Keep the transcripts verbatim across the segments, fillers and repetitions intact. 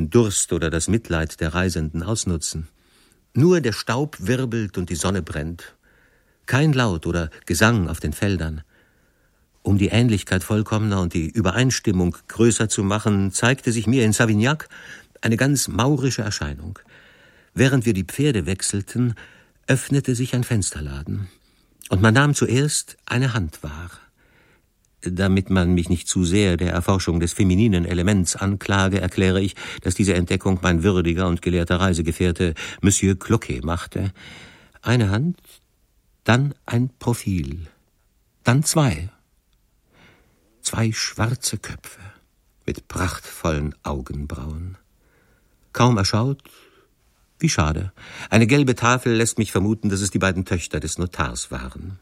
den Durst oder das Mitleid der Reisenden ausnutzen. Nur der Staub wirbelt und die Sonne brennt. Kein Laut oder Gesang auf den Feldern. Um die Ähnlichkeit vollkommener und die Übereinstimmung größer zu machen, zeigte sich mir in Savignac eine ganz maurische Erscheinung. Während wir die Pferde wechselten, öffnete sich ein Fensterladen, und man nahm zuerst eine Hand wahr. Damit man mich nicht zu sehr der Erforschung des femininen Elements anklage, erkläre ich, dass diese Entdeckung mein würdiger und gelehrter Reisegefährte Monsieur Cloquet machte. Eine Hand, dann ein Profil, dann zwei. Zwei schwarze Köpfe mit prachtvollen Augenbrauen. Kaum erschaut, wie schade. Eine gelbe Tafel lässt mich vermuten, dass es die beiden Töchter des Notars waren.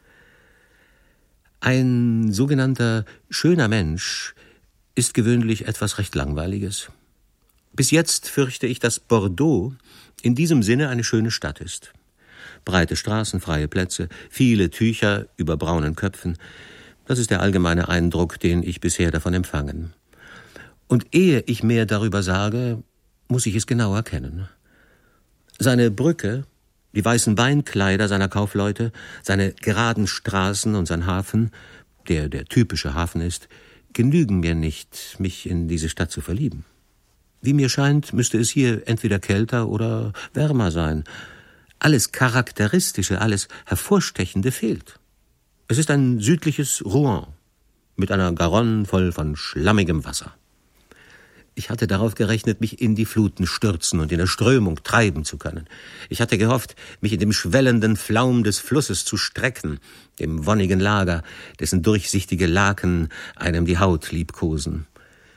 Ein sogenannter schöner Mensch ist gewöhnlich etwas recht Langweiliges. Bis jetzt fürchte ich, dass Bordeaux in diesem Sinne eine schöne Stadt ist. Breite Straßen, freie Plätze, viele Tücher über braunen Köpfen. Das ist der allgemeine Eindruck, den ich bisher davon empfangen. Und ehe ich mehr darüber sage, muss ich es genauer kennen. Seine Brücke, die weißen Beinkleider seiner Kaufleute, seine geraden Straßen und sein Hafen, der der typische Hafen ist, genügen mir nicht, mich in diese Stadt zu verlieben. Wie mir scheint, müsste es hier entweder kälter oder wärmer sein. Alles Charakteristische, alles Hervorstechende fehlt. Es ist ein südliches Rouen mit einer Garonne voll von schlammigem Wasser. Ich hatte darauf gerechnet, mich in die Fluten stürzen und in der Strömung treiben zu können. Ich hatte gehofft, mich in dem schwellenden Flaum des Flusses zu strecken, dem wonnigen Lager, dessen durchsichtige Laken einem die Haut liebkosen.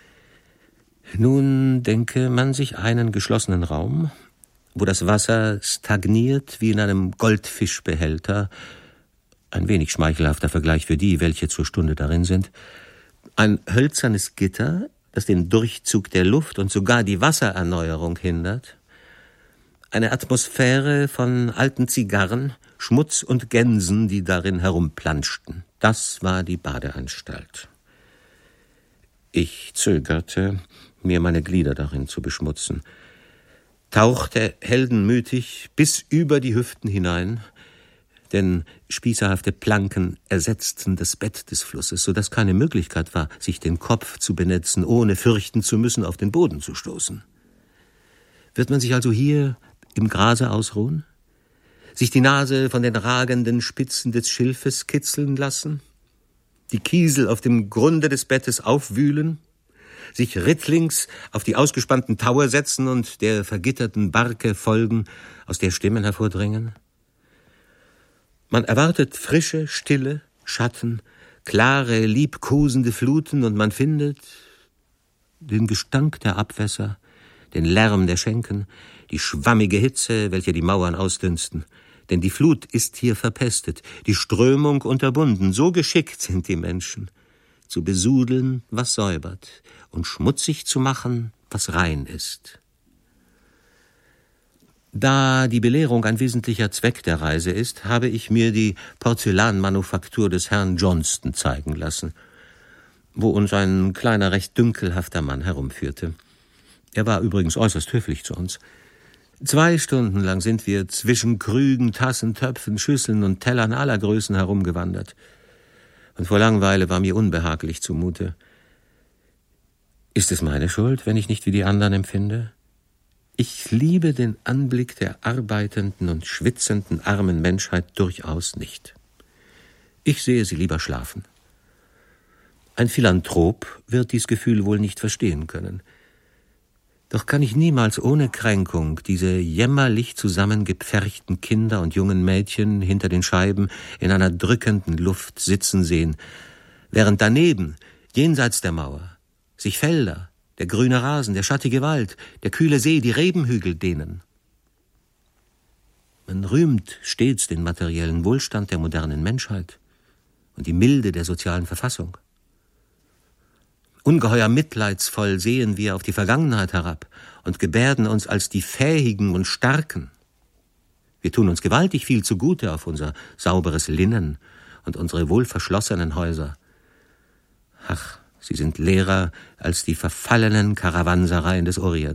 Nun denke man sich einen geschlossenen Raum, wo das Wasser stagniert wie in einem Goldfischbehälter, ein wenig schmeichelhafter Vergleich für die, welche zur Stunde darin sind, ein hölzernes Gitter, das den Durchzug der Luft und sogar die Wassererneuerung hindert, eine Atmosphäre von alten Zigarren, Schmutz und Gänsen, die darin herumplanschten. Das war die Badeanstalt. Ich zögerte, mir meine Glieder darin zu beschmutzen, tauchte heldenmütig bis über die Hüften hinein, denn spießerhafte Planken ersetzten das Bett des Flusses, so dass keine Möglichkeit war, sich den Kopf zu benetzen, ohne fürchten zu müssen, auf den Boden zu stoßen. Wird man sich also hier im Grase ausruhen? Sich die Nase von den ragenden Spitzen des Schilfes kitzeln lassen? Die Kiesel auf dem Grunde des Bettes aufwühlen? Sich rittlings auf die ausgespannten Taue setzen und der vergitterten Barke folgen, aus der Stimmen hervordringen? Man erwartet frische, stille Schatten, klare, liebkosende Fluten, und man findet den Gestank der Abwässer, den Lärm der Schenken, die schwammige Hitze, welche die Mauern ausdünsten. Denn die Flut ist hier verpestet, die Strömung unterbunden. So geschickt sind die Menschen, zu besudeln, was säubert, und schmutzig zu machen, was rein ist. Da die Belehrung ein wesentlicher Zweck der Reise ist, habe ich mir die Porzellanmanufaktur des Herrn Johnston zeigen lassen, wo uns ein kleiner, recht dünkelhafter Mann herumführte. Er war übrigens äußerst höflich zu uns. Zwei Stunden lang sind wir zwischen Krügen, Tassen, Töpfen, Schüsseln und Tellern aller Größen herumgewandert. Und vor Langeweile war mir unbehaglich zumute. Ist es meine Schuld, wenn ich nicht wie die anderen empfinde? Ich liebe den Anblick der arbeitenden und schwitzenden armen Menschheit durchaus nicht. Ich sehe sie lieber schlafen. Ein Philanthrop wird dies Gefühl wohl nicht verstehen können. Doch kann ich niemals ohne Kränkung diese jämmerlich zusammengepferchten Kinder und jungen Mädchen hinter den Scheiben in einer drückenden Luft sitzen sehen, während daneben, jenseits der Mauer, sich Felder, der grüne Rasen, der schattige Wald, der kühle See, die Rebenhügel dehnen. Man rühmt stets den materiellen Wohlstand der modernen Menschheit und die Milde der sozialen Verfassung. Ungeheuer mitleidsvoll sehen wir auf die Vergangenheit herab und gebärden uns als die Fähigen und Starken. Wir tun uns gewaltig viel zugute auf unser sauberes Linnen und unsere wohlverschlossenen Häuser. Ach, sie sind leerer als die verfallenen Karawansereien des Orients.